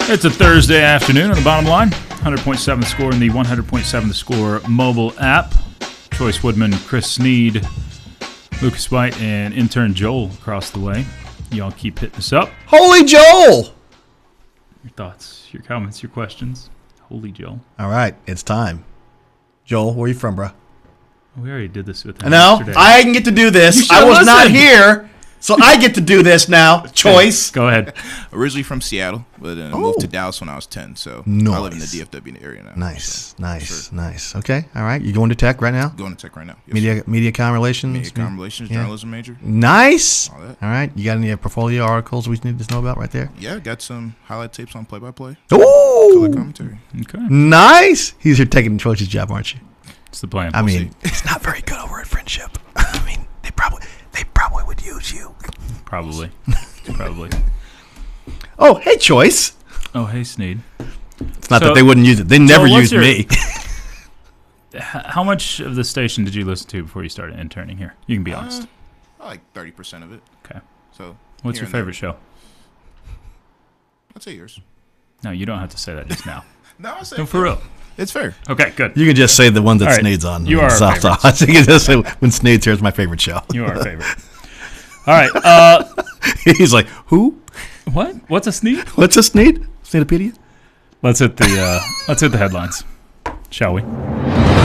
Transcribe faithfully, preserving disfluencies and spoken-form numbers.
It's a Thursday afternoon on the bottom line. one hundred point seven The Score in the one hundred point seven The Score mobile app. Choice Woodman, Chris Sneed, Lucas White, and intern Joel across the way. Y'all keep hitting us up. Holy Joel! Your thoughts, your comments, your questions. Holy Joel. All right, it's time. Joel, where are you from, bro? We already did this with him No, yesterday. I can get to do this. I was listen. not here, so I get to do this now. Choice. Go ahead. Originally from Seattle, but then I Oh. moved to Dallas when I was ten. So Nice. I live in the D F W area now. Nice, so, nice, sure. nice. Okay, all right. You going to tech right now? Going to tech right now. Yes, Media, MediaCom relations. Media Comm Relations, Yeah. journalism major. Nice. All that. All right. You got any uh, portfolio articles we need to know about right there? Yeah, got some highlight tapes on play-by-play, color Ooh, commentary. Okay. nice. He's here taking Choice's job, aren't you? It's the plan. I We'll mean, see. it's not very good over at Friendship. I mean, they probably they probably would use you. Probably. Probably. Oh, hey, Choice. Oh, hey, Sneed. It's not So- that they wouldn't use it. They never what's used your- me. H- How much of the station did you listen to before you started interning here? You can be honest. Uh, I like thirty percent of it. Okay. So What's here your and there. favorite show? I'd say yours. No, you don't have to say that just now. No, I say No, for real. It's fair. Okay, good. You can just say the one that All right. Sneed's on. You are our Soft favorites. Sauce. You can just say when Sneed's here is my favorite show. You are our favorite. All right. Uh, He's like, who? what? What's a Sneed? What's a Sneed? Sneedopedia? Let's hit the uh, let's hit the headlines, shall we?